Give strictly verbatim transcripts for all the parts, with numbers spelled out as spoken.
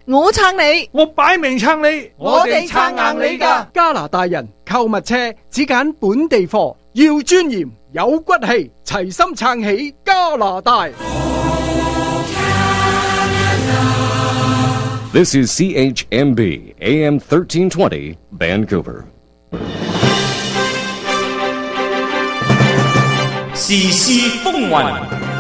我撐你， 我擺明撐你， 我哋撐硬你㗎。 加拿大人購物車只揀本地貨，要尊嚴有骨氣，齊心撐起加拿大。 This is C H M B A M thirteen twenty Vancouver。 時事風雲，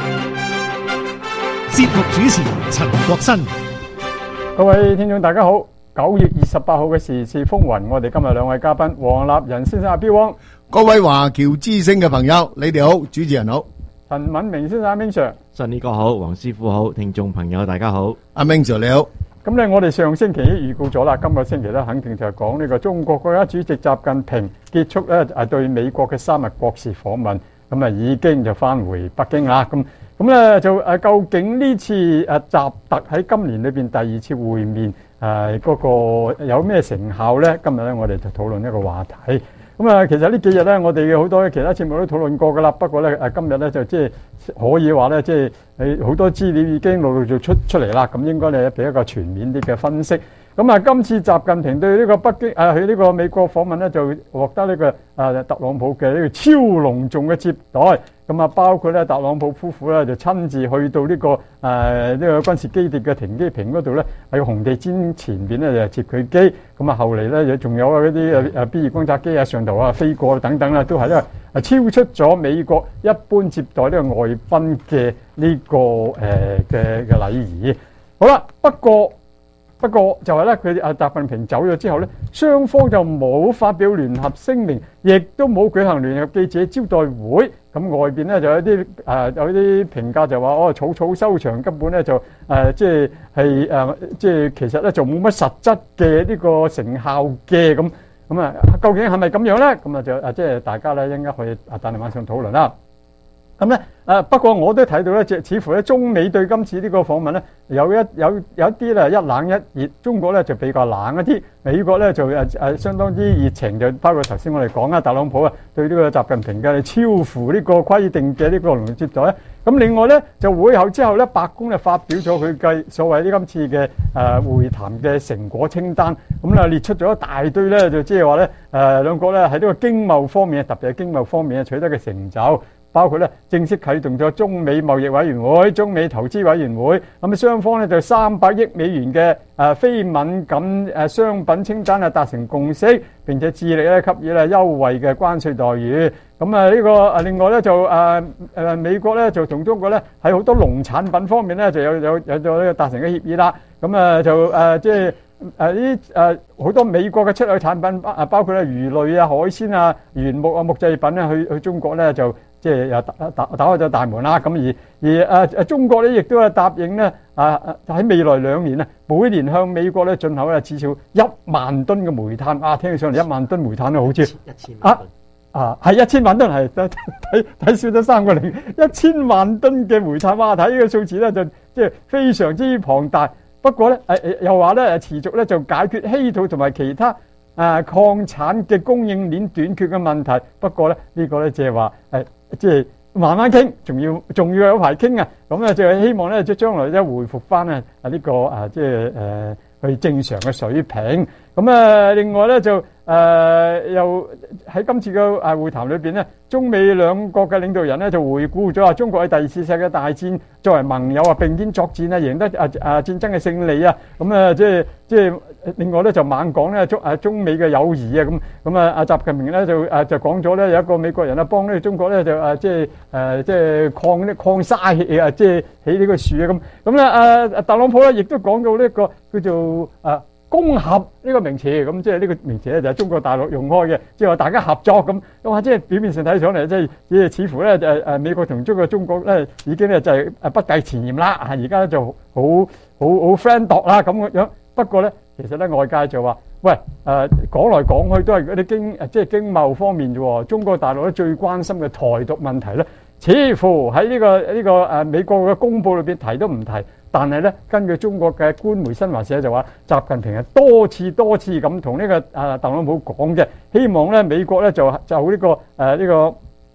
節目主持陳國新。 各位聽眾大家好，九月二十八號嘅時事風雲，我哋今日兩位嘉賓，黃立仁先生阿標汪， 各位華僑之聲嘅朋友，你哋好，主持人好， 陳敏明先生阿明 Sir， 信呢個好，黃師傅好，聽眾朋友大家好， 阿明 Sir 你好。 咁咧，我哋上星期已預告咗啦，今個星期咧肯定就係講呢個中國國家主席習近平結束咧誒對美國嘅三日國事訪問，咁啊已經就翻回北京啦。咁咁咧就誒究竟呢次誒習特喺今年裏邊第二次會面誒嗰個有咩成效咧？今日咧我哋就討論一個話題。咁啊，其實呢幾日咧，我哋好多其他節目都討論過噶啦。不過咧誒今日咧就即係可以話咧，即係誒好多資料已經陸陸續續出出嚟啦。咁應該咧俾一個全面啲嘅分析。咁啊，今次習近平對呢個北京誒去呢個美國訪問咧，就獲得呢個誒特朗普嘅呢個超隆重嘅接待。咁啊，包括咧特朗普夫婦咧就親自去到呢個誒呢個軍事基地嘅停機坪嗰度咧，喺紅地毯前邊咧就接佢機。咁啊，後嚟咧仲有啊嗰啲誒誒 B 二觀察機啊上頭啊飛過等等啦，都係咧係超出咗美國一般接待呢個外賓嘅呢個誒嘅嘅禮儀。好啦，不過。不過就係咧，佢啊習近平走咗之後咧，雙方就冇發表聯合聲明，亦都冇舉行聯合記者招待會。咁外邊咧就有啲誒有啲評價就話哦草草收場，根本咧就誒即係係誒即係其實咧就冇乜實質嘅呢個成效嘅咁咁啊，究竟係咪咁樣咧？咁啊就誒即係大家咧應該可以啊等你晚上討論啦。咁咧誒不過我都睇到咧，即似乎咧中美對今次呢個訪問咧有一有有一啲咧一冷一熱，中國咧就比較冷一啲，美國咧就誒誒相當之熱情，就包括頭先我哋講啊，特朗普啊對呢個習近平嘅超乎呢個規定嘅呢個隆重接待咧。咁另外咧就會後之後咧，白宮就發表咗佢嘅所謂呢今次嘅誒會談嘅成果清單，咁咧列出咗一大堆咧，就即係話咧誒兩國咧喺呢個經貿方面，特別係經貿方面取得嘅成就。包括咧正式啟動咗中美貿易委員會、中美投資委員會，咁啊雙方咧就三百億美元嘅誒非敏感誒商品清單啊達成共識，並且致力咧給予咧優惠嘅關稅待遇。咁啊呢個誒另外咧就誒誒美國咧就同中國咧喺好多農產品方面咧就有有有咗呢個達成嘅協議啦。咁啊就誒即係誒呢誒好多美國嘅出口產品啊，包括咧魚類啊、海鮮啊、原木啊、木製品咧，去去中國咧就。即係又打打打開咗大門啦，咁而而誒誒中國咧亦都係答應咧啊喺未來兩年啊，每年向美國咧進口咧至少一萬噸嘅煤炭啊，聽起上嚟一萬噸煤炭都好似一千萬啊啊係一千萬噸係睇睇少咗三個零，一千萬噸嘅煤炭，哇！睇呢個數字咧就即係非常之龐大。不過咧誒誒又話咧持續咧就解決稀土同埋其他。啊，礦產嘅供應鏈短缺嘅問題，不過咧呢、這個咧即係話誒，即係慢慢傾，仲要仲要有排傾啊！咁咧就係希望咧即係將來咧回復翻啊啊呢個啊即係誒去正常嘅水平。咁啊，另外咧就誒、呃、又喺今次嘅誒會談裏邊咧，中美兩國嘅領導人咧就回顧咗啊中國喺第二次世界大戰作為盟友啊並肩作戰啊，贏得啊啊戰爭嘅勝利啊！咁啊即係即係。另外咧就猛講咧中誒中美嘅友誼啊，咁咁啊阿習近平咧就誒就講咗咧有一個美國人啊幫呢個中國咧就誒即係誒即係礦啲礦砂器啊，即係起呢個樹啊咁咁咧啊特朗普咧亦都講到呢個叫做誒攻合呢個名詞，咁即係呢個名詞咧就係中國大陸用開嘅，即係話大家合作咁，哇！即係表面上睇上嚟即係即係似乎咧誒誒美國同中國中國咧已經咧就係誒不計前嫌啦，啊而家咧就好好好 friend 度啦咁樣，不過咧。其實咧，外界就話：喂，誒、呃、講來講去都係嗰啲經誒，即係經貿方面啫喎。中國大陸咧最關心嘅台獨問題咧，似乎喺呢、這個呢、這個誒、呃、美國嘅公佈裏邊提都唔提。但係咧，根據中國嘅官媒新華社就話，習近平係多次多次咁同呢個誒、呃、特朗普講嘅，希望咧美國咧就就呢、這個誒呢、呃這個。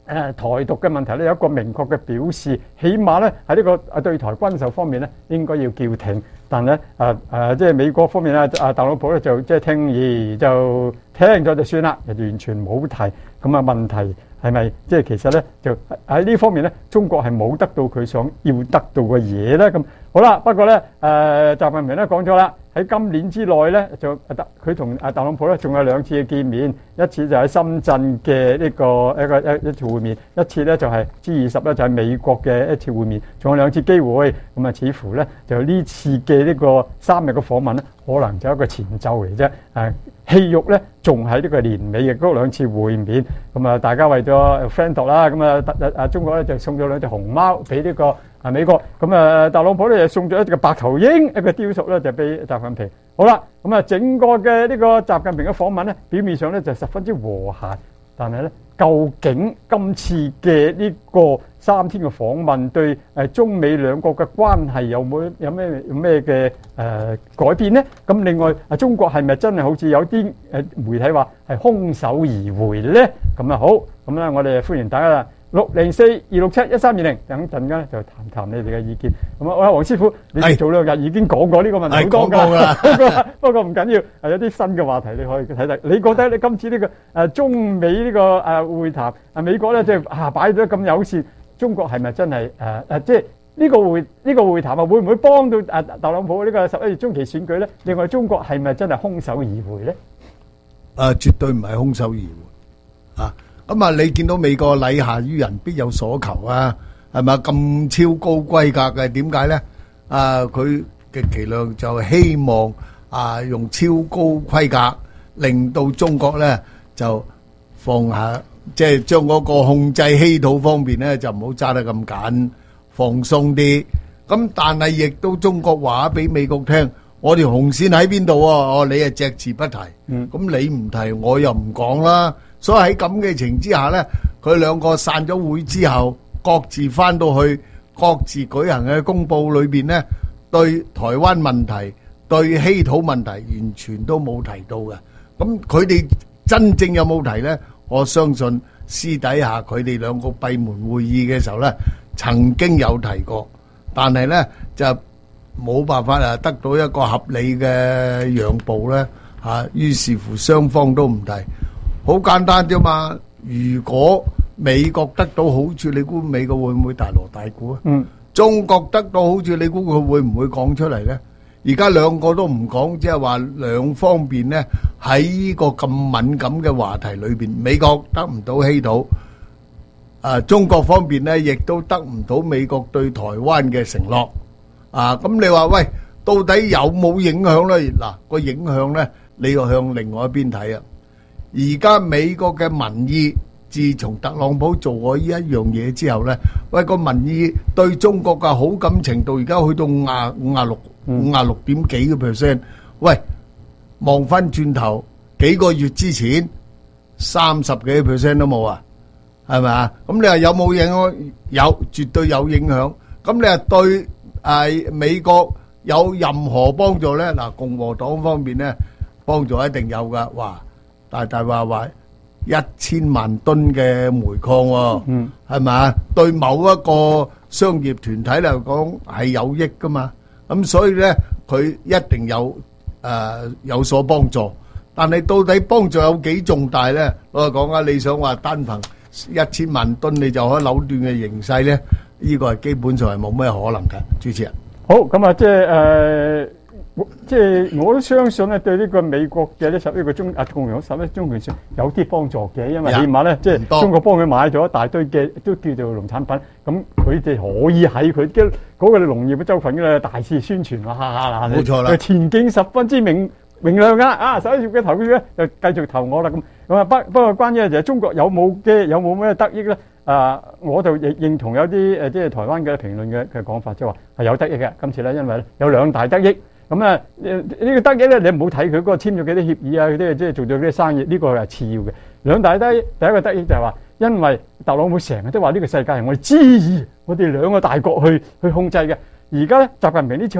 誒台獨嘅問題咧有一個明確嘅表示，起碼咧喺呢個啊對台軍售方面咧應該要叫停，但咧誒誒即係美國方面咧啊特朗普咧就即係聽而就聽咗就算啦，完全冇提。咁啊問題係咪即係其實咧就喺呢方面咧中國係冇得到佢想要得到嘅嘢咧？咁好啦，不過咧誒習近平咧講咗啦。喺今年之內咧，就特佢同阿特朗普咧，仲有兩次嘅見面，一次就喺深圳嘅呢個一個一一次會面，一次咧就係 G 二十咧就係美國嘅一次會面，仲有兩次機會。咁啊，似乎咧就呢次嘅呢個三日嘅訪問咧，可能就係一個前奏嚟啫。誒，戲肉咧仲喺呢個年尾嘅嗰兩次會面。咁啊，大家為咗 friend 度啦，咁啊特啊中國咧就送咗兩隻熊貓俾呢個。啊！美國咁啊，特朗普咧就送咗一隻白頭鷹一個雕塑咧，就俾習近平。好啦，咁啊，整個嘅呢個習近平嘅訪問咧，表面上咧就十分之和諧，但係咧，究竟今次嘅呢個三天嘅訪問對誒中美兩國嘅關係有冇有咩有咩嘅誒改變咧？咁另外啊，中國係咪真係好似有啲誒媒體話係空手而回咧？咁啊好，咁咧我哋歡迎大家啦。六零四二六七一三二零，等陣間就談談你哋嘅意見。咁啊，我黃師傅，你早兩日已經講過呢個問題好多㗎，不過唔緊要，係有啲新嘅話題你可以睇睇。你覺得你今次呢個誒中美呢個誒會談，啊美國咧即係啊擺咗咁友善，中國係咪真係誒誒即係呢個會呢個會談啊會唔會幫到誒特朗普呢個十一月中期選舉咧？另外中國係咪真係空手而回咧？ 誒，絕對唔係空手而回啊！咁啊！你見到美國禮下於人必有所求啊，係咪咁超高規格嘅？點解咧？啊，佢極其量就希望啊，用超高規格令到中國咧就放下，即係將嗰個控制稀土方面咧就唔好揸得咁緊，放鬆啲。咁但係亦都中國話俾美國聽，我條紅線喺邊度喎？哦，你係隻字不提，嗯，咁你唔提，我又唔講啦。所以喺咁嘅情之下咧，佢兩個散咗會之後，各自翻到去各自舉行嘅公佈裏邊咧，對台灣問題、對稀土問題完全都冇提到嘅。咁佢哋真正有冇提咧？我相信私底下佢哋兩個閉門會議嘅時候咧，曾經有提過，但係咧就冇辦法啊得到一個合理嘅讓步咧嚇，於是乎雙方都唔提。好簡單啫嘛！如果美國得到好處，你估美國會唔會大鑼大鼓啊？嗯，中國得到好處，你估佢會唔會講出嚟咧？而家兩個都唔講，即係話兩方面咧喺呢個咁敏感嘅話題裏邊，美國得唔到稀土，啊，中國方面咧亦都得唔到美國對台灣嘅承諾，啊，咁你話喂，到底有冇影響咧？嗱，個影響咧，你要向另外一邊睇啊！而家美國嘅民意，自從特朗普做過呢一樣嘢之後咧，喂個民意對中國嘅好感程度而家去到五啊五啊六五啊六點幾個 percent。喂，望翻轉頭幾個月之前三十幾 percent 都冇啊，係咪啊？咁你話有冇影響？有，絕對有影響。咁你話對誒美國有任何幫助咧？嗱，共和黨方面咧幫助一定有噶，哇！大大話話一千萬噸嘅煤礦喎，係咪啊？對某一個商業團體嚟講係有益噶嘛，咁所以咧佢一定有誒有所幫助。但係到底幫助有幾重大咧？我講啊，你想話單憑一千萬噸你就可以扭斷嘅形勢咧？呢個係基本上係冇咩可能嘅。主持人， 好咁啊，即係誒。即係我都相信咧，對呢個美國嘅呢十一個中啊共和黨十一中權選有啲幫助嘅，因為起碼咧，即係中國幫佢買咗一大堆嘅都叫做農產品，咁佢哋可以喺佢嘅嗰個農業嘅州份嘅大肆宣傳啊！ 冇錯啦， 前景十分之明明亮啊！啊，十一月嘅投票咧就繼續投我啦咁。咁啊不不過關於就係中國有冇嘅有冇咩得益咧？啊，我就認認同有啲誒即係台灣嘅評論嘅嘅講法，即係話係有得益嘅。今次咧，因為咧有兩大得益。咁啊，呢個得益咧，你唔好睇佢嗰個簽咗幾多協議啊，嗰啲即係做咗幾多生意，呢個係次要嘅。兩大得益，第一個得益就係話，因為特朗普成日都話呢個世界係我哋之意，我哋兩個大國去去控制嘅。而家咧，習近平呢次去咧，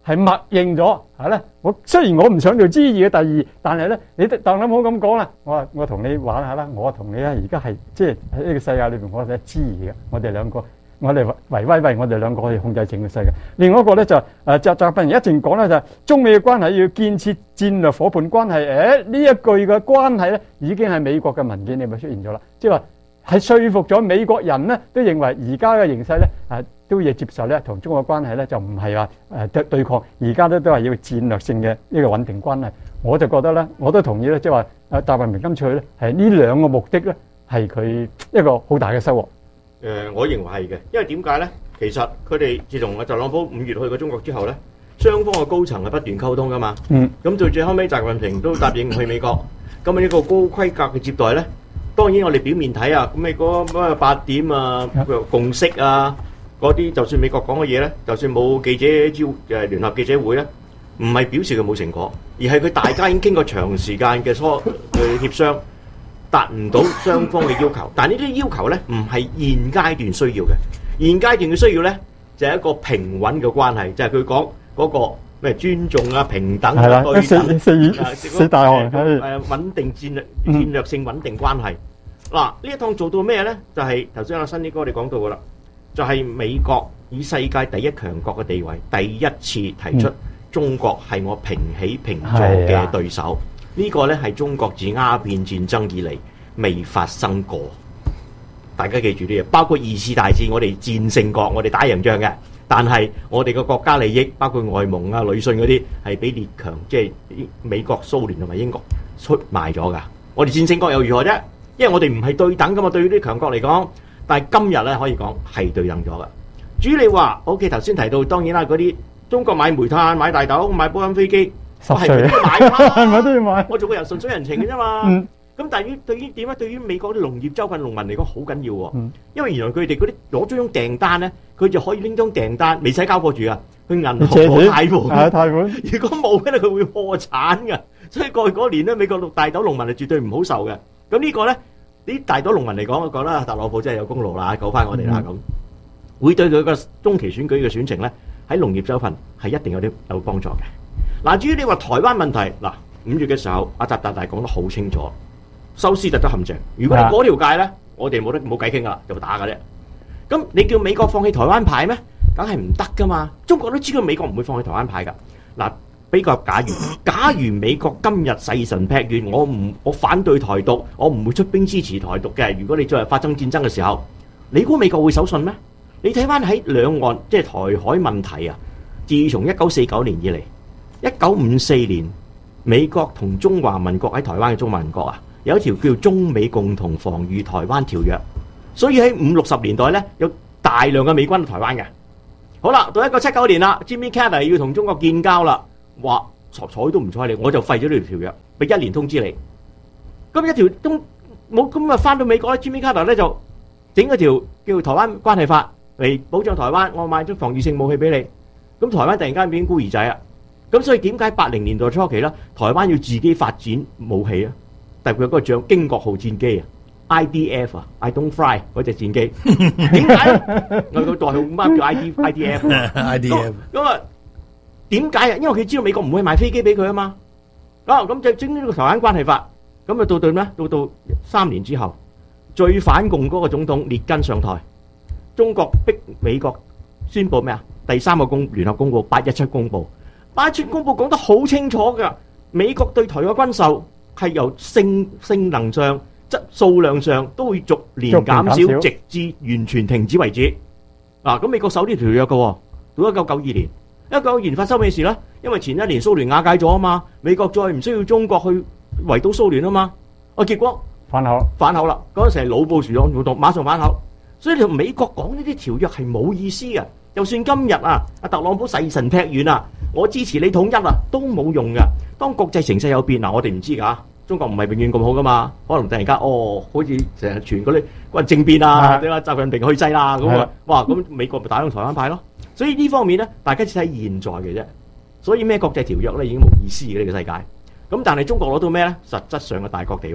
係默認咗係咧。我雖然我唔想做 G 二嘅第二，但係咧你特朗普咁講啦，我話我同你玩下啦，我同你咧而家係即係喺呢個世界裏邊，我係 G 二嘅，我哋兩個。我哋維威威，我哋兩個可以控制整個世界。另外一個咧就誒習習近平一直講咧就係中美嘅關係要建設戰略伙伴關係。誒呢一句嘅關係咧已經係美國嘅文件裏面出現咗啦，即係話係說服咗美國人咧都認為而家嘅形勢咧誒都要接受咧同中國關係咧就唔係話誒對對抗，而家咧都係要戰略性嘅呢個穩定關係。我就覺得咧，我都同意咧，即係話誒習近平今次去咧係呢兩個目的咧係佢一個好大嘅收穫。 誒、呃，我認為係嘅，因為點解咧？其實佢哋自從阿特朗普五月去過中國之後咧，雙方嘅高層係不斷溝通噶嘛。嗯。咁到最後尾，習近平都答應去美國。咁啊，呢個高規格嘅接待咧，當然我哋表面睇啊，咁你嗰咩八點啊、共識啊嗰啲，就算美國講嘅嘢咧，就算冇記者招誒聯合記者會咧，唔係表示佢冇成果，而係佢大家已經經過長時間嘅磋嘅協商。達唔到雙方嘅要求，但係呢啲要求咧唔係現階段需要嘅，現階段嘅需要咧就係一個平穩嘅關係，就係佢講嗰個咩尊重啊、平等啊、對等四四四大項誒穩定戰略戰略性穩定關係。嗱呢一趟做到咩咧？就係頭先阿新呢哥你講到噶啦，就係美國以世界第一強國嘅地位，第一次提出中國係我平起平坐嘅對手。呢個咧係中國自鴉片戰爭以嚟未發生過，大家記住啲嘢。包括二次大戰，我哋戰勝過，我哋打贏仗嘅，但係我哋嘅國家利益，包括外蒙啊、旅順嗰啲，係俾列強，即係美國、蘇聯同埋英國出賣咗㗎。我哋戰勝國又如何啫？因為我哋唔係對等㗎嘛，對於啲強國嚟講。但係今日咧可以講係對等咗㗎。至於你話，OK 頭先提到，當然啦，嗰啲中國買煤炭、買大豆、買波音飛機。我係咪都要買啦？我都要買。我做個人順水人情嘅啫嘛。嗯。咁但係於對於點解對於美國啲農業州份農民嚟講好緊要喎？嗯。因為原來佢哋嗰啲攞咗張訂單咧，佢就可以拎張訂單，未使交貨住啊，去銀行攞貸款。係貸款。如果冇咧，佢會破產㗎。所以過去嗰年咧，美國大豆農民係絕對唔好受嘅。咁呢個咧，啲大豆農民嚟講，我覺得特朗普真係有功勞啦，救翻我哋啦咁。會對佢個中期選舉嘅選情咧，喺農業州份係一定有啲有幫助嘅。嗱，至於你話台灣問題，嗱五月嘅時候，阿習大大講得好清楚，修斯特德陷阱。如果你嗰條界咧，我哋冇得冇計傾噶啦，就打噶啫。咁你叫美國放棄台灣牌咩？梗係唔得噶嘛。中國都知道美國唔會放棄台灣牌噶。嗱，比較假如，假如美國今日勢神劈願，我唔我反對台獨，我唔會出兵支持台獨嘅。如果你再係發生戰爭嘅時候，你估美國會守信咩？你睇翻喺兩岸即係台海問題啊，自從一九四九年以嚟。一九五四年，美國同中華民國喺台灣嘅中華民國啊，有一條叫中美共同防禦台灣條約，所以喺五六十年代咧，有大量嘅美軍喺台灣嘅。好啦，到一九七九年啦 ，Jimmy Carter 要同中國建交啦，話睬都唔睬你，我就廢咗呢條條約，俾一年通知你。咁一條都冇，咁啊翻到美國咧 ，Jimmy Carter 咧就整一條叫台灣關係法嚟保障台灣，我買咗防禦性武器俾你。咁台灣突然間變孤兒仔啊！咁所以點解八零年代初期咧，台灣要自己發展武器啊？但係佢有嗰個將經國號戰機啊 ，I D F 啊 ，I don't fly 嗰隻戰機，點解？我個代號乜叫 I D I D F？I D F 咁啊？點解啊？因為佢知道美國唔會賣飛機俾佢啊嘛。啊，咁就整呢個台灣關係法，咁啊到到咩？到到三年之後，最反共嗰個總統列根上台，中國逼美國宣布咩啊？第三個公聯合公佈八一七公佈。八一七公佈講得好清楚噶，美國對台嘅軍售係由性性能上、質數量上都會逐年減少，直至完全停止為止。嗱，咁美國守呢條約嘅，到一九九二年，一九九二年發生咩事咧？因為前一年蘇聯瓦解咗啊嘛，美國再唔需要中國去圍堵蘇聯啊嘛，啊結果反口反口啦，嗰陣時係老布殊黨活動，馬上反口，所以同美國講呢啲條約係冇意思嘅。就算今日啊，阿特朗普誓神劈願啊，我支持你統一啊，都冇用噶。當國際形勢有變嗱，我哋唔知㗎，中國唔係永遠咁好噶嘛，可能突然間哦，好似成日傳嗰啲軍政變啊，你話習近平去制啦咁啊，哇咁美國咪打響台灣牌咯。所以呢方面咧，大家只睇現在嘅啫。所以咩國際條約咧已經冇意思嘅呢個世界。咁但係中國攞到咩咧？實質上嘅大國地位，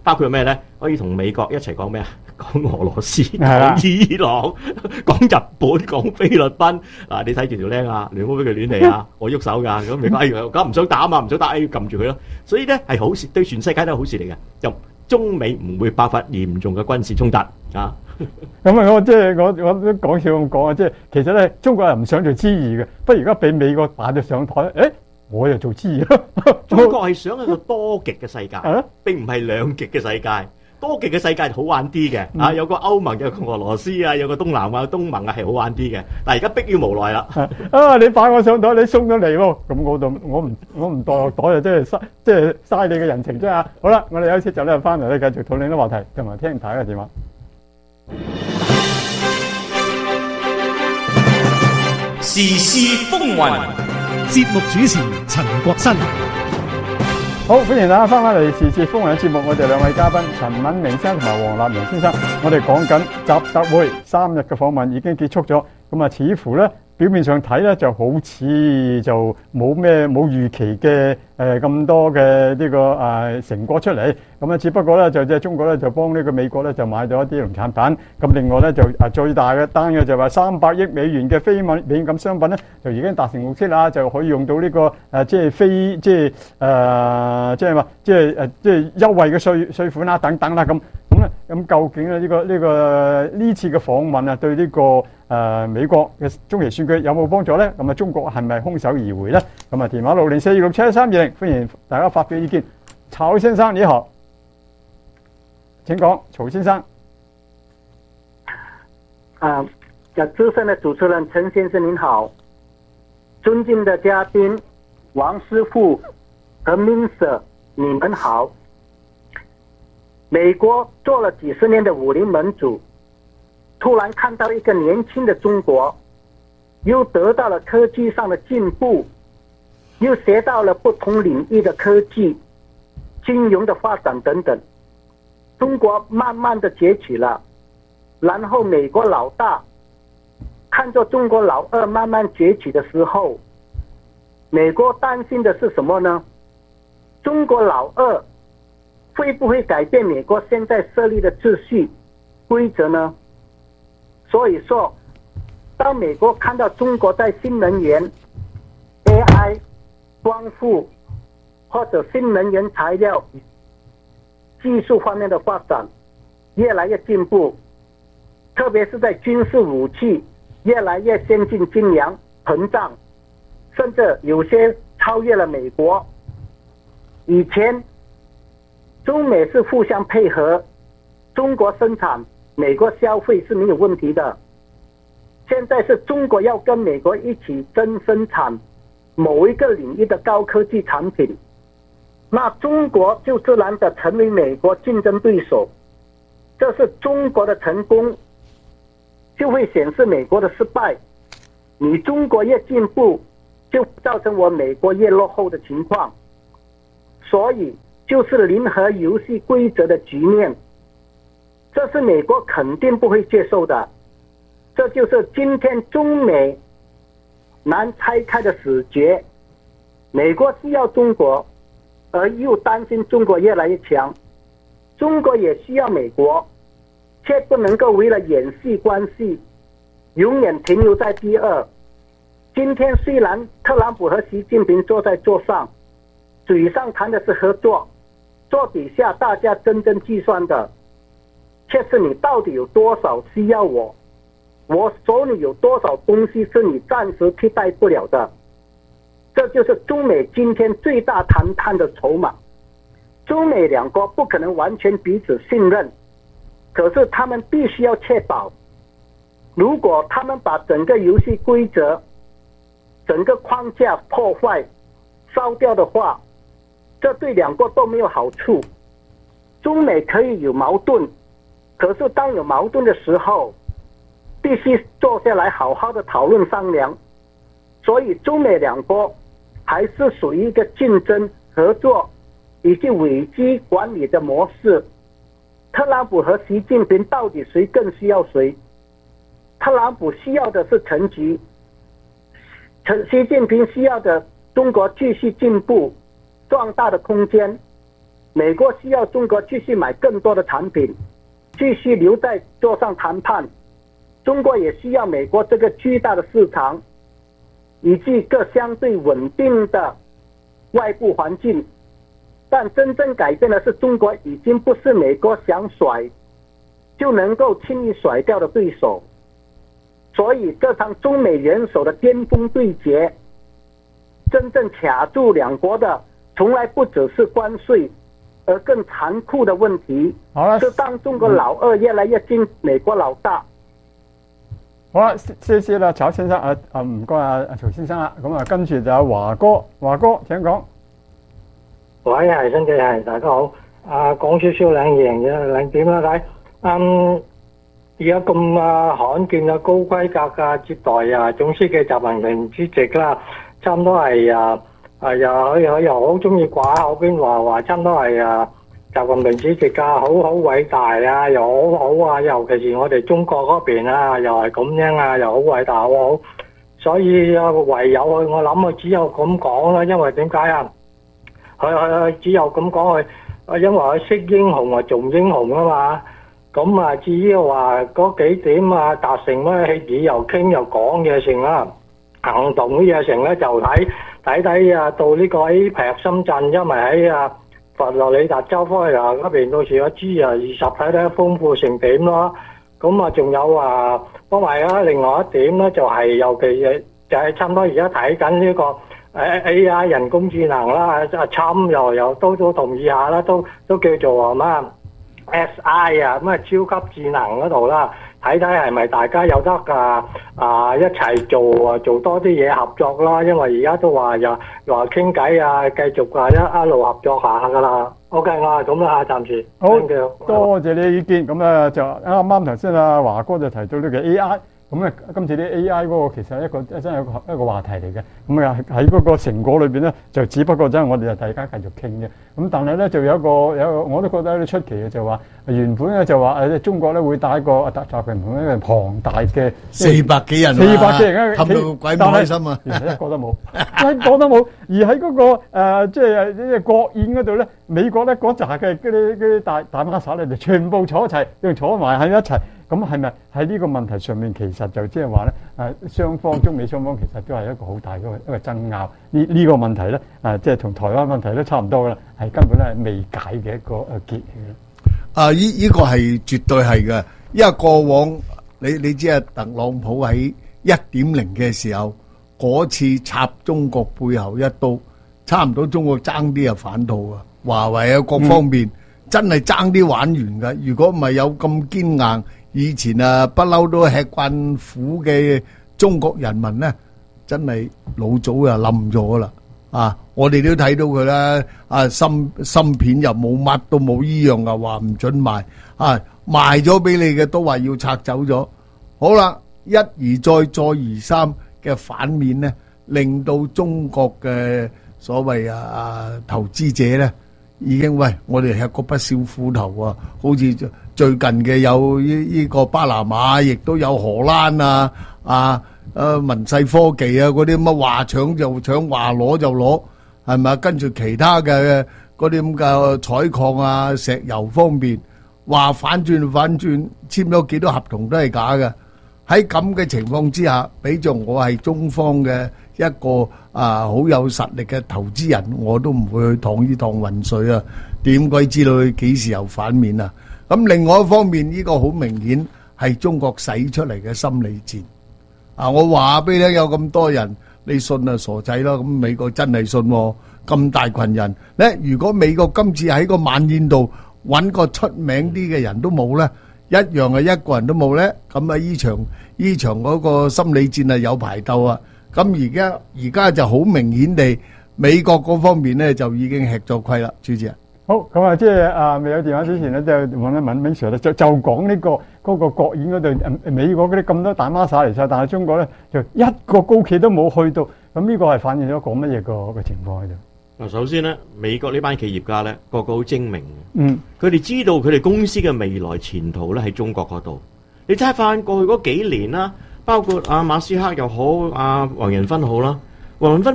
包括咩咧？可以同美國一齊講咩啊？講俄羅斯、 係啦講伊朗、講日本、講菲律賓。嗱，你睇住條僆啊，你唔好俾佢亂嚟啊！我喐手㗎，咁美國哎呀，咁唔想打啊嘛，唔想打，哎要撳住佢咯。所以咧係好事，對全世界都係好事嚟嘅。就中美唔會爆發嚴重嘅軍事衝突啊！ 咁啊，我即係我我都講笑咁講啊，即係其實咧，中國人唔想做知誼嘅，不如而家俾美國擺咗上台，誒，我又做知誼咯。 中國係想一個多極嘅世界，並唔係兩極嘅世界。多極嘅世界好玩啲嘅，啊有個歐盟，有個俄羅斯啊，有個東南亞、東盟啊，係好玩啲嘅。但係而家迫於無奈啦。 啊，你擺我上台，你鬆咗嚟喎，咁我就我唔我唔袋落袋啊，即係嘥即係嘥你嘅人情啫啊！好啦，我哋休息就咧翻嚟咧繼續討論啲話題，同埋聽大家嘅電話。 時事風雲， 節目主持陳國新。 好，歡迎大家翻返嚟時事風雲嘅節目，我哋兩位嘉賓陳敏明先生同埋黃立明先生，我哋講緊習特會三日嘅訪問已經結束咗，咁啊似乎咧表面上睇咧就好似就冇咩冇預期嘅誒咁多嘅呢、這個誒、呃、成果出嚟，咁啊只不過咧就即係中國咧就幫呢個美國咧就買咗一啲農產品，咁另外咧就啊最大嘅單嘅就話三百億美元嘅非敏感商品咧就已經達成共識啦，就可以用到呢、這個誒、呃、即係非即係誒、呃、即係話即係誒即係優惠嘅稅稅款啦等等啦咁。咁咧，咁究竟咧呢個呢個呢次嘅訪問啊，對呢個誒美國嘅中期選舉有冇幫助咧？咁啊，中國係咪空手而回咧？咁啊，電話六零四二六七一三二零，歡迎大家發表意見。曹先生你好，請講，曹先生。 啊，資深的主持人陳先生您好，尊敬的嘉賓王師傅和 Min Sir 你們好。美國做了幾十年的武林盟主，突然看到一個年輕的中國，又得到了科技上的進步，又學到了不同領域的科技、金融的發展等等，中國慢慢的崛起了。然後美國老大看着中國老二慢慢崛起的時候，美國擔心的是什麼呢？中國老二會不會改變美國現在設立的秩序規則呢？所以說，當美國看到中國在新能源、A I、光伏或者新能源材料技術方面的發展越來越進步，特別是在軍事武器越來越先進、精良、膨脹，甚至有些超越了美國。以前中美是互相配合，中國生產，美國消費是沒有問題的。現在是中國要跟美國一起爭生產某一個領域的高科技產品，那中國就自然的成為美國競爭對手。這是中國的成功，就會顯示美國的失敗。你中國越進步，就造成我美國越落後的情況。所以就是零和遊戲規則的局面，這是美國肯定不會接受的。這就是今天中美難拆開的死結。美國需要中國，而又擔心中國越來越強；中國也需要美國，卻不能夠為了演戲關係，永遠停留在第二。今天雖然特朗普和習近平坐在桌上，嘴上談的是合作，桌底下大家真正計算的，卻是你到底有多少需要我，我手裏有多少東西是你暫時替代不了的。這就是中美今天最大談判的籌碼。中美兩國不可能完全彼此信任，可是他們必須要確保，如果他們把整個遊戲規則、整個框架破壞、燒掉的話，這對兩國都沒有好處。中美可以有矛盾，可是當有矛盾的時候，必須坐下來好好的討論商量。所以中美兩國還是屬於一個競爭、合作以及危機管理的模式。特朗普和習近平到底誰更需要誰？特朗普需要的是成局，習近平需要的中國繼續進步壯大的空間。 美国需要中国继续买更多的产品，继续留在桌上谈判。中国也需要美国这个巨大的市场，以及各相对稳定的外部环境。但真正改变的是，中国已经不是美国想甩就能够轻易甩掉的对手。所以这场中美元首的巅峰对决，真正卡住两国的从来不只是关税，而更残酷的问题是当中国老二越來越近美國老大。 好啦，謝謝啦，曹先生啊啊，唔該啊，曹先生啦。咁啊，跟住就有華哥，華哥請講。 喂，係新嘅係，大家好。啊，講少少兩樣嘢兩點啦，睇。嗯，而家咁啊罕見啊高規格嘅接待啊總書記習近平主席啦，差唔多係啊啊又佢佢又好中意掛口邊話話，差唔多係啊。習近平主席啊，好好偉大啊，又好好啊，尤其是我哋中國嗰邊啊，又係咁樣啊，又好偉大好好，所以啊唯有佢，我諗佢只有咁講啦，因為點解啊？佢佢佢只有咁講佢，啊因為佢識英雄啊，重英雄啊嘛。咁啊，至於話嗰幾點啊達成咩協議又傾又講嘢成啦，行動啲嘢成咧就睇睇睇啊到呢個 A P E C 深圳，因為喺啊。佛羅里達州科尼亞嗰邊到時嗰 G 啊二十睇睇豐富成點咯，咁啊仲有啊，幫埋啊另外一點咧就係、是、尤其誒就係差唔多而家睇緊呢個誒 A I 人工智能啦，阿參又又都都同意下啦，都都叫做啊嘛 S I 啊咁啊超級智能嗰度啦，睇睇係咪大家有得啊啊一齊做啊做多啲嘢合作啦，因為而家都話又又話傾偈啊，繼續啊一一路合作下噶啦。OK， 我係咁啦，暫時。 好，多謝你嘅意見。咁啊就啱啱頭先啊華哥就提到呢個 A I。咁咧，今次啲 A I 嗰個其實係一個真係一個一個話題嚟嘅。咁啊喺嗰個成果裏邊咧，就只不過真係我哋就大家繼續傾啫。咁但係咧就有一個有一個我都覺得有啲出奇嘅，就話原本咧就話誒中國咧會帶一個習習近平一個龐大嘅四百幾人， 四百幾人氹到鬼唔開心啊！ 原來一個都冇，一個都冇。而喺嗰個誒即係呢個國宴嗰度咧，美國咧嗰扎嘅嗰啲嗰啲大大媽撒咧就全部坐一齊，仲坐埋喺一齊。咁係咪喺呢個問題上面，其實就即係話咧，誒雙方中美雙方其實都係一個好大嘅一個爭拗。呢呢個問題咧，誒即係同台灣問題都差唔多噶啦，係根本咧係未解嘅一個誒結嘅。 啊！呢呢個係絕對係嘅，因為過往你你知啊，特朗普喺一點零嘅時候嗰次插中國背後一刀，差唔多中國爭啲啊反套啊，華為啊各方面、嗯、真係爭啲玩完㗎。如果唔係有咁堅硬。以前啊，不嬲都吃慣苦嘅中國人民咧，真係老早就冧咗啦！啊，我哋都睇到佢啦，啊芯芯片又冇乜都冇，依樣啊話唔准賣，啊賣咗俾你嘅都話要拆走咗。好啦，一而再，再而三嘅反面咧，令到中國嘅所謂啊啊投資者咧，已經喂我哋吃過不少苦頭啊，好似最近嘅有呢呢個巴拿馬，亦都有荷蘭啊，啊，誒文世科技啊，嗰啲乜話搶就搶，話攞就攞，係咪？跟住其他嘅嗰啲咁嘅採礦啊、石油方面，話反轉反轉，簽咗幾多合同都係假嘅。喺咁嘅情況之下，比作我係中方嘅一個啊好有實力嘅投資人，我都唔會去趟呢趟渾水啊！點鬼知道佢幾時又反面啊？咁另外一方面，呢個好明顯係中國使出嚟嘅心理戰啊！我話俾你聽，有咁多人，你信啊傻仔咯！咁美國真係信喎，咁大群人咧。如果美國今次喺個晚宴度揾個出名啲嘅人都冇咧，一樣係一個人都冇咧。咁啊，依場依場嗰個心理戰係有排鬥啊！咁而家而家就好明顯地，美國嗰方面咧就已經吃咗虧啦，主持人。 好，咁啊，即係啊，未有電話之前咧，就問一問 Ming Sir 咧，就就講呢個嗰個國宴嗰度，美國嗰啲咁多大媽撒嚟晒，但係中國咧就一個高企都冇去到，咁呢個係反映咗講乜嘢個個情況喺度？ 嗱，首先咧，美國呢班企業家咧，個個好精明嘅， 嗯， 佢哋知道佢哋公司嘅未來前途咧喺中國嗰度。你睇翻過去嗰幾年啦，包括阿馬斯克又好，阿黃仁勳好啦，黃仁勳不停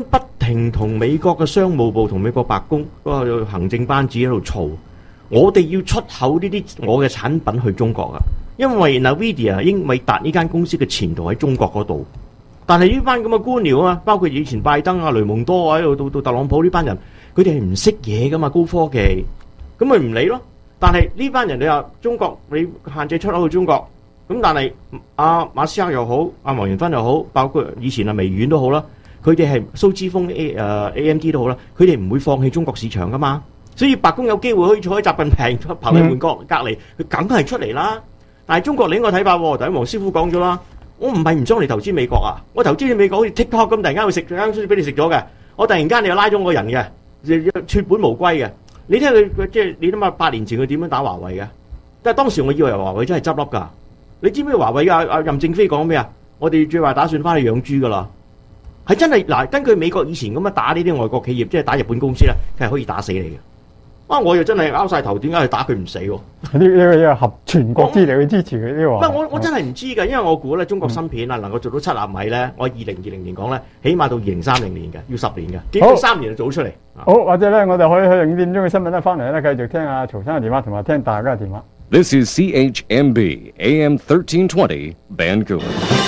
停同美國嘅商務部同美國白宮嗰個行政班子喺度嘈，我哋要出口呢啲我嘅產品去中國啊！因為 Nvidia 英偉達呢間公司嘅前途喺中國嗰度，但係呢班咁嘅官僚啊，包括以前拜登啊、雷蒙多啊，喺度到到特朗普呢班人，佢哋係唔識嘢噶嘛，高科技，咁咪唔理咯。但係呢班人你話中國你限制出口去中國，咁但係阿馬斯克又好，阿黃仁勳又好，包括以前啊微軟都好啦，佢哋係蘇之峰 A 誒 A M D 都好啦，佢哋唔會放棄中國市場噶嘛。所以白宮有機會可以坐喺習近平彭麗媛隔隔離，佢梗係出嚟啦。但係中國另一個睇法喎，頭先黃師傅講咗啦，我唔係唔想嚟投資美國啊，我投資你美國好似 TikTok 咁，突然間會食間書俾你食咗嘅，我突然間你又拉咗我人嘅，血本無歸嘅。你睇佢佢即係你諗下八年前佢點樣打華為嘅？但係當時我以為華為真係執笠㗎。你知唔知華為啊啊任正非講咩啊？我哋最話打算翻去養豬㗎啦，係真係嗱。根據美國以前咁樣打呢啲外國企業，即係打日本公司咧，佢係可以打死你嘅。啊！我又真係拗晒頭，點解去打佢唔死喎？呢呢個合全國之力去支持佢呢個。唔係我我真係唔知㗎，因為我估咧中國芯片啊能夠做到七納米咧，我二零二零年講咧，起碼到二零三零年嘅，要十年嘅，幾乎三年就做出嚟。好，或者咧我哋可以去五點鐘嘅新聞咧翻嚟咧，繼續聽阿曹生嘅電話，同埋聽大家嘅電話。 This is C H M B A M thirteen twenty Vancouver。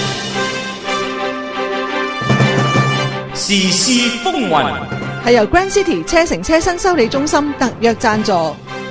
時事風雲。 係由 Grand City 車城車新修理中心特約贊助。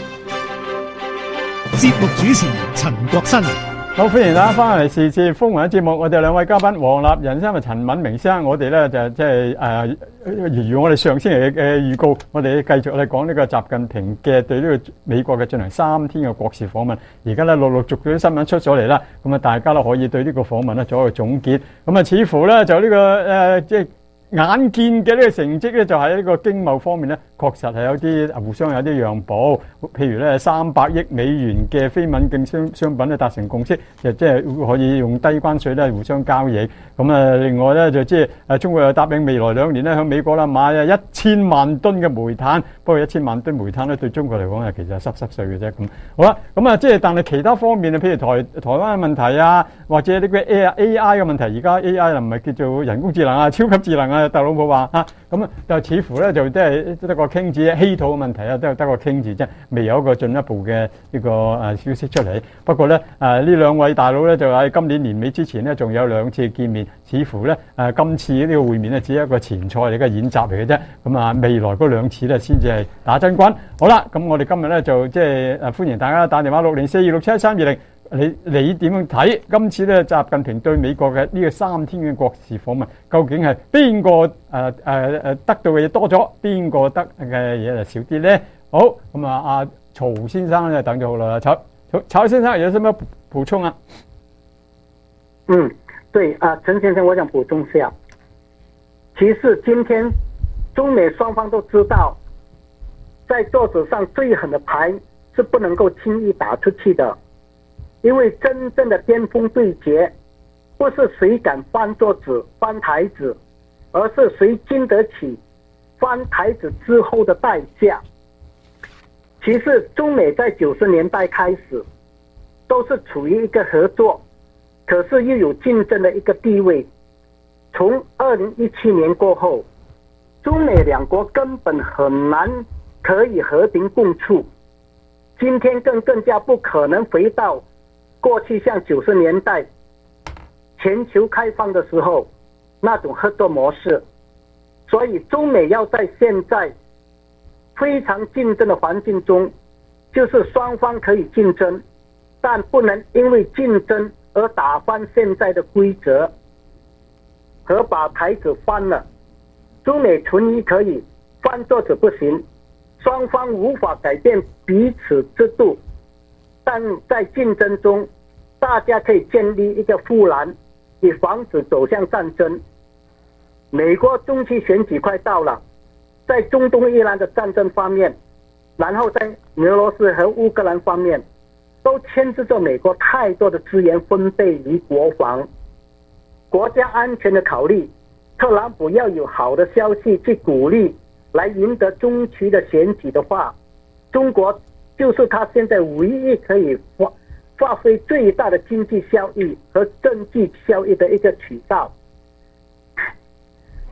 節目主持陳國新。 好，歡迎大家翻嚟時事風雲嘅節目。我哋兩位嘉賓黃立仁先生同陳敏明先生，我哋咧就即係誒，如我哋上星期嘅預告，我哋繼續咧講呢個習近平嘅對呢個美國嘅進行三天嘅國事訪問。而家咧陸陸續續啲新聞出咗嚟啦，咁啊大家咧可以對呢個訪問咧做一個總結。咁啊似乎咧就呢、這個誒即係。眼見嘅呢個成績咧，就喺呢個經貿方面咧，確實係有啲互相有啲讓步。譬如咧，三百億美元嘅非敏感商商品咧達成共識，就即係可以用低關稅咧互相交易。咁啊，另外咧就即係誒中國又答應未來兩年咧向美國啦買啊一千萬噸嘅煤炭。不過一千萬噸煤炭咧對中國嚟講係其實係濕濕碎嘅啫。咁好啦，咁啊即係但係其他方面啊，譬如台台灣嘅問題啊，或者呢個 A I 嘅問題，而家 A I 又唔係叫做人工智能啊，超級智能啊。特朗普話啊，咁啊，就似乎咧就即係得個傾字，稀土嘅問題啊，都係得個傾字啫，未有一個進一步嘅呢個誒消息出嚟。不過咧誒呢兩位大佬咧就喺今年年尾之前咧仲有兩次見面，似乎咧誒今次呢個會面咧只係一個前菜嚟嘅演習嚟嘅啫。咁啊未來嗰兩次咧先至係打真軍。好啦，咁我哋今日咧就即係誒歡迎大家打電話六零四二六七一三二零。你你點樣睇今次咧習近平對美國嘅呢個三天嘅國事訪問，究竟係邊個誒誒誒得到嘅嘢多咗，邊個得嘅嘢就少啲咧？好，咁啊，阿曹先生咧等咗好耐啦，曹曹曹先生有什麼補充啊？ 嗯，對啊，陳先生，我想補充一下，其實今天中美雙方都知道，在桌子上最狠的牌是不能夠輕易打出去的。因為真正的巔峰對決，不是誰敢翻桌子、翻台子，而是誰經得起翻台子之後的代價。其實中美在九十年代開始，都是處於一個合作，可是又有競爭的一個地位。從二零一七年過後，中美兩國根本很難可以和平共處，今天更更加不可能回到過去像九十年代全球開放的時候那種合作模式，所以中美要在現在非常競爭的環境中，就是雙方可以競爭，但不能因為競爭而打翻現在的規則和把台子翻了。中美存疑可以，翻桌子不行，雙方無法改變彼此制度，但在競爭中，大家可以建立一個護欄，以防止走向戰爭。美國中期選舉快到了，在中東伊朗的戰爭方面，然後在俄羅斯和烏克蘭方面，都牽制着美國太多的資源分配與國防、國家安全的考慮。特朗普要有好的消息去鼓勵，來贏得中期的選舉的話，中國就是他現在唯一可以發發揮最大的經濟效益和政治效益的一個渠道。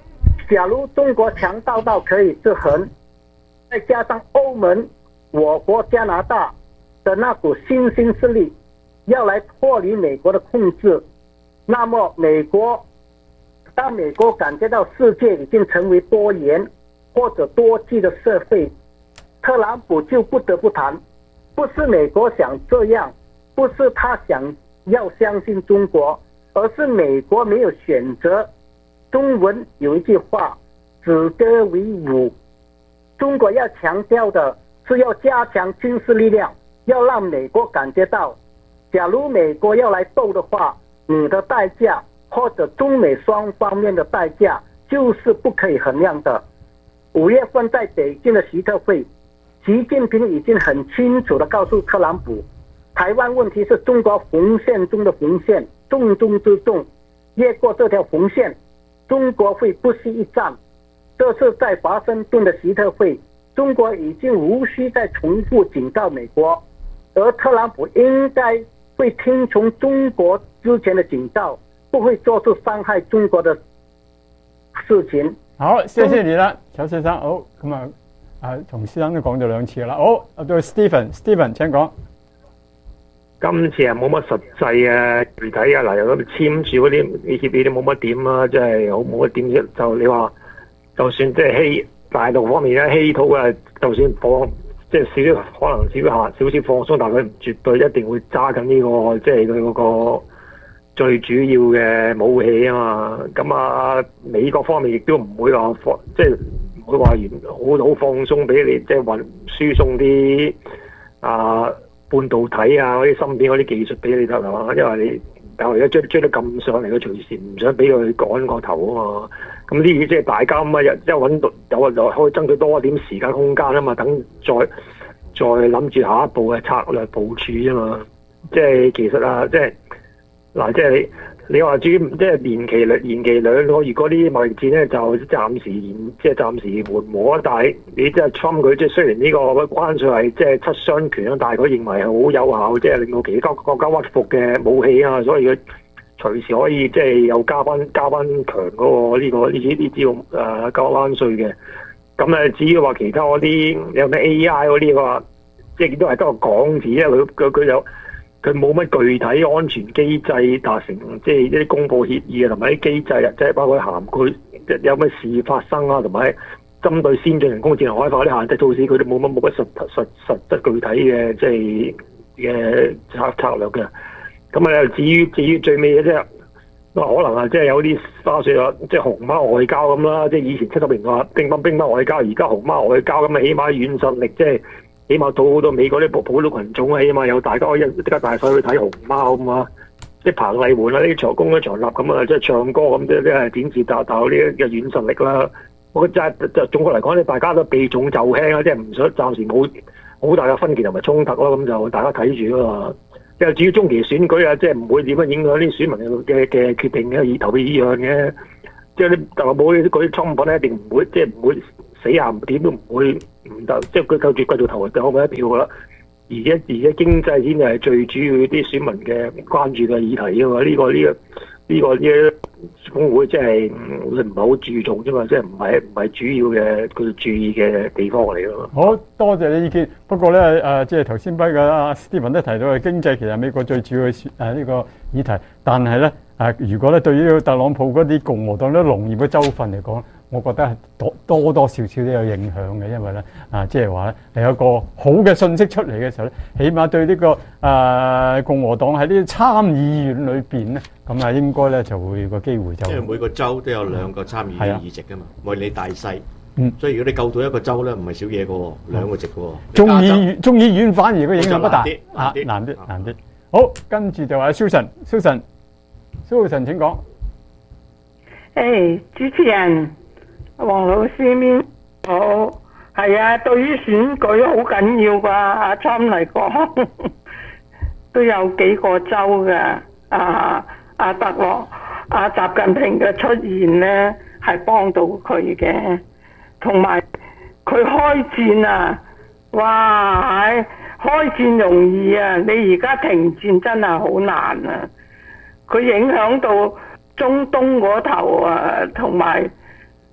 假如中国强大到可以制衡，再加上欧盟、我国、加拿大的那股新兴势力要来脱离美国的控制，那么美国当美国感觉到世界已经成为多元或者多极的社会，特朗普就不得不谈，不是美国想这样，不是他想要相信中国，而是美国没有选择。中文有一句话，止戈为武，中国要强调的是要加强军事力量，要让美国感觉到，假如美国要来斗的话，你的代价或者中美双方面的代价就是不可以衡量的。五月份在北京的习特会，习近平已经很清楚地告诉特朗普，台湾问题是中国红线中的红线，重中之重，越过这条红线，中国会不惜一战。这次在华盛顿的习特会，中国已经无需再重复警告美国，而特朗普应该会听从中国之前的警告，不會做出傷害中國嘅事情。 好，謝謝你啦，裘先生。好，咁啊，啊，同先生都講咗兩次啦。好，到 Stephen，Stephen 請講。 今次啊冇乜實際啊具體啊，嗱又咁簽署嗰啲呢協議都冇乜點啊，即係好冇乜點啫。就你話，就算即係稀大陸方面咧稀土啊，就算放即係少少可能少下少少放鬆，但係佢絕對一定會揸緊呢個即係佢嗰個最主要嘅武器啊嘛。咁啊美國方面亦都唔會話放即係唔會話完好好放鬆俾你，即係運輸送啲啊。半導體啊，嗰啲芯片嗰啲技術俾你得係嘛？因為你但係而家追追得咁上嚟，佢隨時唔想俾佢趕個頭啊嘛。咁呢啲即係大家咁啊，一揾到有就可以爭取多一點時間空間啊嘛。等再再諗住下一步嘅策略部署啫嘛。即係其實啊，即係嗱，即係你你話至於即係延期兩延期兩個月嗰啲貿易戰咧，就暫時延即係暫時緩和。但係你即係 Trump 佢即係雖然呢個關稅係即係七傷拳啦，但係佢認為係好有效，即係令到其他國家屈服嘅武器啊，所以佢隨時可以即係又加翻加翻強嗰個呢個呢啲呢招誒加關稅嘅。咁咧至於話其他嗰啲有咩 A I 嗰啲嘅話，即係都係得個講字，因為佢佢佢有。佢冇乜具體安全機制達成，即係一啲公佈協議啊，同埋啲機制啊，即係包括涵蓋有咩事發生啊，同埋針對先進人工智能開發啲限制措施，佢都冇乜冇乜實實實質具體嘅即係嘅策策略嘅。咁啊，至於至於最尾嘅啫，可能啊，即係有啲花絮啊，即係熊貓外交咁啦，即係以前七十年代乒乓乒乓外交，而家熊貓外交咁啊，起碼軟實力即係。起碼討好多美國啲普通群眾啊，起碼有大家可以即刻大細去睇熊貓咁啊，即係彭麗媛啊，呢啲長工啲長立咁啊，即係唱歌咁，即係係展示達達呢啲嘅軟實力啦。我覺得就係就總括嚟講咧，大家都避重就輕啊，即係唔想暫時冇好大嘅分歧同埋衝突咯。咁就大家睇住啊嘛。即係至於中期選舉啊，即係唔會點樣影響啲選民嘅嘅決定嘅意投票意向嘅。即係你特朗普嗰啲衝品咧，一定唔會即係唔會死硬點都唔會唔得，即係佢夠絕繼續投就我一票噶啦。而家而家經濟先係最主要啲選民嘅關注嘅議題啊嘛。呢、這個呢、這個呢、這個呢工會即係唔係好注重啫嘛，即係唔係唔係主要嘅佢注意嘅地方嚟咯。 好多謝你意見。不過咧誒，即係頭先跛嘅阿 Stephen 都提到嘅經濟其實美國最主要嘅誒呢個議題，但係咧誒，如果咧對於特朗普嗰啲共和黨啲農業嘅州份嚟講，我覺得係多多多少少都有影響嘅，因為咧啊，即係話咧係有一個好嘅信息出嚟嘅時候咧，起碼對呢、這個誒、呃、共和黨喺呢啲參議院裏邊咧，咁啊應該咧就會個機會就因為每個州都有兩個參議院議席噶嘛，無論、嗯、你大細， 嗯， 所以如果你救到一個州咧，唔係少嘢嘅喎，兩個席嘅喎。 眾議院眾議院反而個影響不大， 啊難啲難啲。好，跟住就話 Susan，Susan，Susan 請講。 誒、hey, 主持人。黃老師面好，係啊，對於選舉好緊要㗎，阿參嚟講都有幾個州嘅，啊阿特洛阿習近平嘅出現咧係幫到佢嘅，同埋佢開戰啊，哇係開戰容易啊，你而家停戰真係好難啊，佢影響到中東嗰頭啊，同埋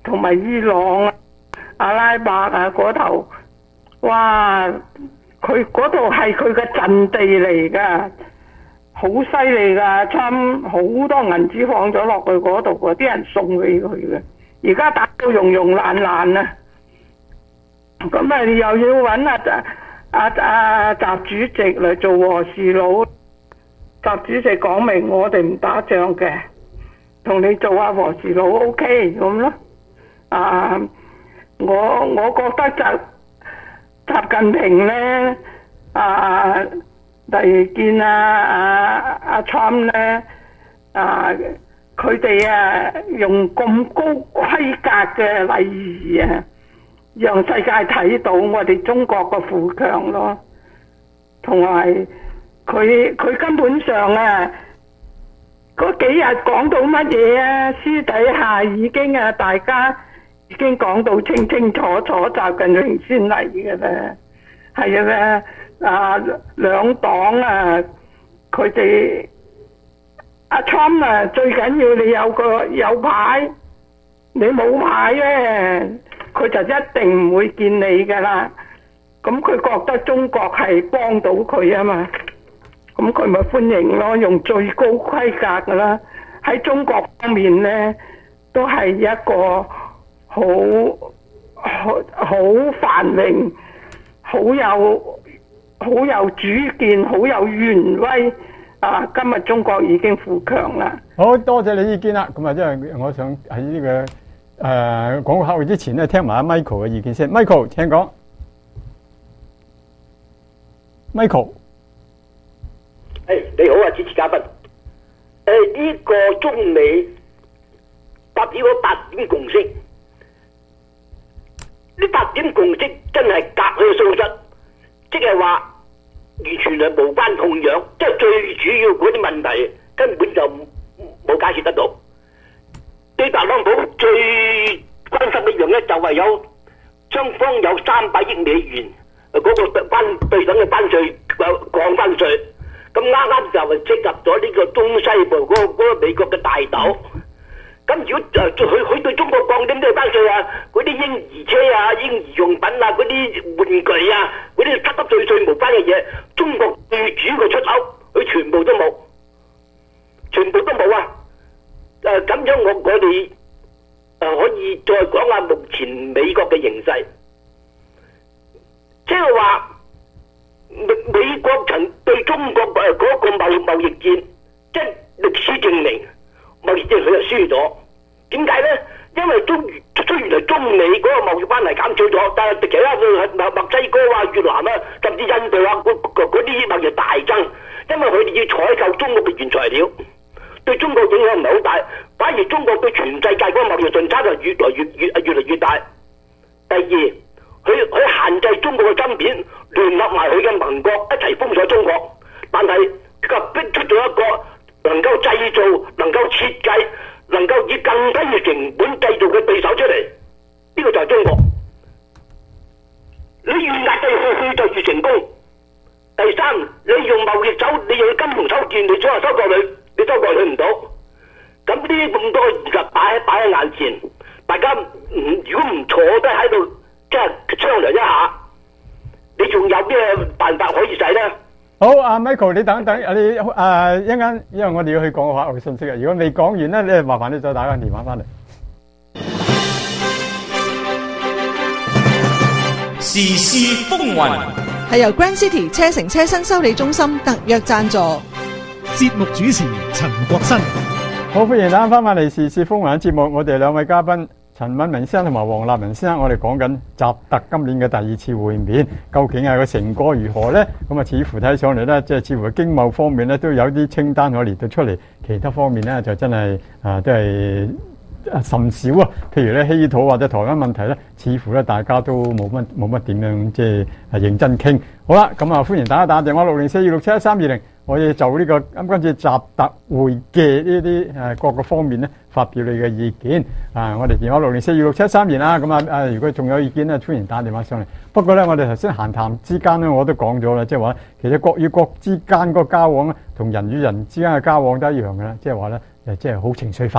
同埋伊朗啊、阿拉伯啊嗰頭，哇！佢嗰度係佢嘅陣地嚟㗎，好犀利㗎，差好多銀紙放咗落去嗰度喎，啲人送俾佢嘅。而家打到融融爛爛啊！咁啊，又要揾阿阿阿習主席嚟做和事佬。習主席講明我哋唔打仗嘅，同你做下和事佬 O K 咁咯。啊，我我覺得習習近平咧，啊，例如見啊啊阿 Trump 咧，啊，佢哋啊用咁高規格嘅禮儀啊，讓世界睇到我哋中國嘅富強咯，同埋佢佢根本上啊，嗰幾日講到乜嘢啊，私底下已經啊大家已經講到清清楚楚，習近平先嚟嘅啦，係啊，啊兩黨啊，佢哋阿 Trump 啊，最緊要你有個有牌，你冇牌咧，佢就一定唔會見你噶啦。咁佢覺得中國係幫到佢啊嘛，咁佢咪歡迎咯，用最高規格噶啦。喺中國方面咧，都係一個好好好繁榮、好有好有主見、好有權威啊！今日中國已經富強啦。 好多謝你意見啦。咁啊，因為我想喺呢、這個誒、呃、廣告客戶之前咧，聽埋阿 Michael 嘅意見先。Michael 請講。Michael， 誒你好啊，主持嘉賓。誒呢個中美達到咗八點共識，呢八點共識真係隔靴搔癢，即係話完全係無關痛癢，即係最主要嗰啲問題根本就冇解決得到。對特朗普最關心一樣咧，就係有雙方有三百億美元嗰個關對等嘅關稅降關稅，咁啱啱就係適合咗呢個中西部嗰、嗰個嗰個美國嘅大豆。咁如果誒佢佢對中國降啲咩關稅啊？嗰啲嬰兒車啊、嬰兒用品啊、嗰啲玩具啊、嗰啲濕濕碎碎無關嘅嘢，中國最主要嘅出口，佢全部都冇，全部都冇啊！誒、呃、咁樣我我哋誒、呃、可以再講下目前美國嘅形勢，即係話美美國曾對中國誒嗰個貿貿易戰，即係歷史證明。貿易戰佢就輸咗，點解咧？因為中雖然係中美嗰個貿易關係減少咗，但係其他嘅墨西哥啊、越南啊，甚至印度啊嗰啲貿易大增，因為佢哋要採購中國嘅原材料，對中國影響唔係好大，反而中國對全世界嗰個貿易順差就越來越越越嚟越大。第二，佢佢限制中國嘅芯片，聯合埋佢嘅盟國一齊封鎖中國，但係佢逼出咗一個能夠製造、能夠設計、能夠以更低嘅成本製造嘅對手出嚟，呢、這個就係中國。你越壓低佢，佢就越成功。第三，你用貿易手，你用金融手段，你想話收割佢，你收割佢唔到。咁呢啲咁多現實擺喺擺喺眼前，大家唔如果唔坐低喺度，即係商量一下，你仲有咩辦法可以使咧？ 好，阿 Michael， 你等等，你誒一陣間，因為我哋要去講個客戶信息啊。如果未講完咧，你麻煩你再打個電話翻嚟。 時事風雲係由 Grand City 車城車新修理中心特約贊助。 節目主持陳國新。 好，歡迎大家翻返嚟時事風雲嘅節目。我哋兩位嘉賓陳敏明先生同埋黃立文先生，我哋講緊習特今年嘅第二次會面，究竟係個成果如何呢？咁啊，似乎睇上嚟呢，即係似乎經貿方面呢都有啲清單可以列到出嚟，其他方面呢就真係啊都係甚少啊。譬如咧稀土或者台灣問題呢，似乎咧大家都冇乜冇乜點樣即係係認真傾。好啦，咁啊歡迎大家打電話六零四二六七一三二零。我哋就呢、這個啱今次習特會嘅呢啲誒各個方面咧，發表你嘅意見啊！我哋電話六零四二六七三二啦，咁啊誒，如果仲有意見咧，歡迎打電話上嚟。不過咧，我哋頭先閒談之間咧，我都講咗啦，即係話其實國與國之間個交往咧，同人與人之間嘅交往都一樣嘅啦，即係話咧誒，即係好情緒化嘅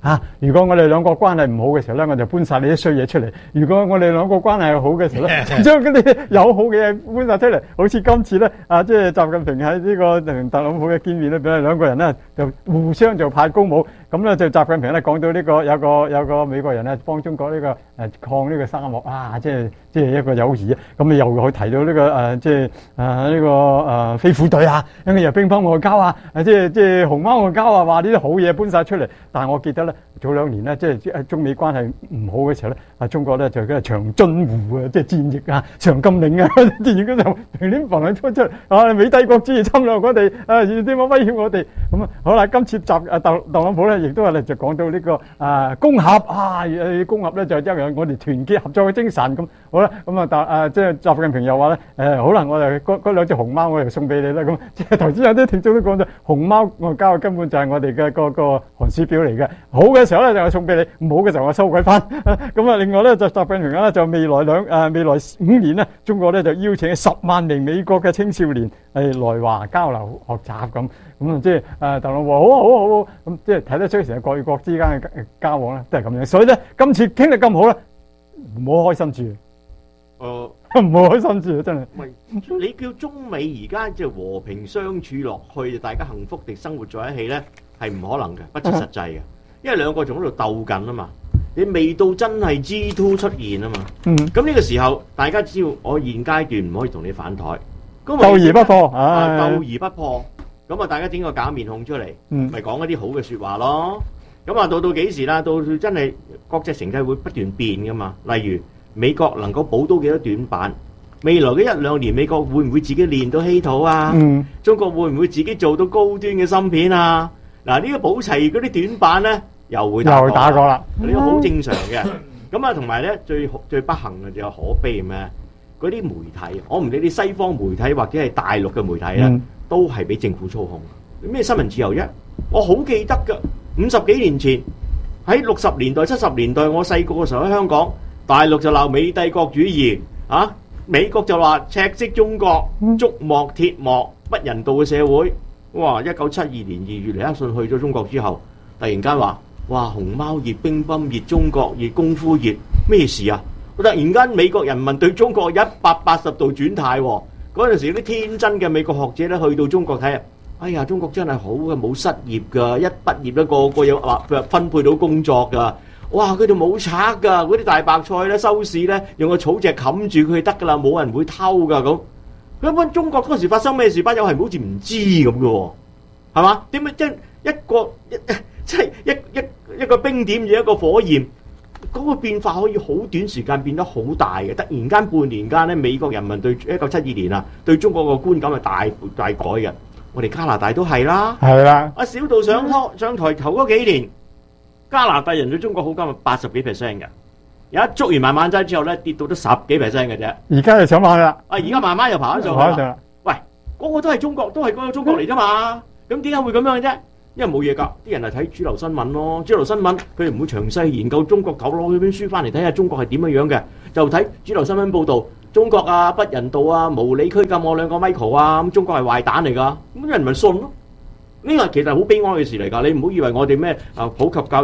啊，如果我哋兩個關係唔好嘅時候咧，我就搬晒你啲衰嘢出嚟；如果我哋兩個關係好嘅時候咧，將嗰啲友好嘅嘢搬晒出嚟。好似今次咧，啊，即係習近平喺呢個同特朗普嘅見面咧，俾佢兩個人咧就互相就派高帽。咁咧就習近平咧講到呢個有個有個美國人咧幫中國呢個誒抗呢個沙漠啊，即係即係一個友誼啊。咁你又去提到呢個誒即係誒呢個誒飛虎隊啊，跟住又乒乓外交啊，誒即係即係熊貓外交啊，話呢啲好嘢搬晒出嚟。但係我記得咧，早兩年咧，即係中美關係唔好嘅時候咧，啊中國咧就嗰個長津湖啊，即係戰役啊、長甘嶺啊啲電影嗰度平亂放嚟出出嚟啊，美帝國主義侵略我哋啊，點樣威脅我哋咁啊？好啦，今次習啊特特朗普咧，亦都係咧就講到呢個啊攻合啊，誒攻合咧就因為我哋團結合作嘅精神咁。好啦，咁啊但啊即係習近平又話咧誒，好啦，我哋嗰嗰兩隻熊貓我哋送俾你啦咁。即係頭先有啲聽眾都講咗，熊貓外交根本就係我哋嘅個個寒暑表嚟嘅。好嘅時候咧就送俾你，唔好嘅時候我收歸翻。咁啊，另外咧就習近平咧就未來兩誒未來五年咧，中國咧就邀請十萬名美國嘅青少年係來華交流學習咁。咁啊，即係誒特朗普好啊好啊好啊，咁即係睇得出成日國與國之間嘅交往咧都係咁樣。所以咧今次傾得咁好咧，唔好開心住。誒，唔好開心住啊！真係。 唔係，你叫中美而家即係和平相處落去，大家幸福地生活在一起咧，係唔可能嘅，不切實際嘅。因為兩個仲喺度鬥緊啊嘛，你未到真係 G 二 出現啊嘛。嗯。咁呢個時候，大家只要我現階段唔可以同你反台，咁鬥而不破， 啊，鬥而不破。咁啊，大家整個假面孔出嚟，咪講一啲好嘅説話咯。咁啊，到到幾時啦？到真係國際形勢會不斷變噶嘛。例如美國能夠補到幾多短板？未來嘅一兩年，美國會唔會自己練到稀土啊？嗯、中國會唔會自己做到高端嘅芯片啊？嗱，呢個補齊嗰啲短板咧，又會打又打過啦。 呢個好正常嘅。咁啊，同埋咧最最不幸嘅就有可悲咩？嗰啲媒體，我唔理你西方媒體或者係大陸嘅媒體啦。嗯都係俾政府操控，咩新聞自由啫？我好記得㗎，五十幾年前喺六十年代、七十年代，我細個嘅時候喺香港，大陸就鬧美帝國主義，啊，美國就話赤色中國、竹幕鐵幕、不人道嘅社會。哇！一九七二年二月尼克遜去咗中國之後，突然間話：哇！熊貓熱、乒乓熱、中國熱、功夫熱，咩事啊？突然間美國人民對中國一百八十度轉態喎。嗰陣時啲天真嘅美國學者咧，去到中國睇啊，哎呀，中國真係好嘅，冇失業㗎，一畢業咧個個有話分配到工作㗎。哇！佢哋冇賊㗎，嗰啲大白菜咧收市咧用個草席冚住佢得㗎啦，冇人會偷㗎咁。根本中國嗰陣時發生咩事，班友係好似唔知咁嘅喎，係嘛？點解即係一個一即係一一一個冰點與一個火焰？嗰個變化可以好短時間變得好大嘅，突然間半年間咧，美國人民對一九七二年啊，對中國個觀感係大大改嘅。我哋加拿大都係啦，係啦。阿小道上台上台頭嗰幾年，加拿大人對中國好感係八十幾 percent 嘅，有一捉完慢慢劑之後咧，跌到得十幾 percent 嘅啫。 而家就上翻啦。 啊，而家慢慢又爬翻上去啦。喂，嗰個都係中國，都係嗰個中國嚟啫嘛。咁點解會咁樣嘅啫？因為冇嘢㗎，啲人係睇主流新聞咯。主流新聞佢哋唔會詳細研究中國，狗攞嗰本書翻嚟睇下中國係點樣樣嘅，就睇主流新聞報導中國啊不人道啊無理拘禁我兩個 Michael 啊，咁中國係壞蛋嚟㗎，咁人咪信咯。呢個其實好悲哀嘅事嚟㗎，你唔好以為我哋咩啊普及教育。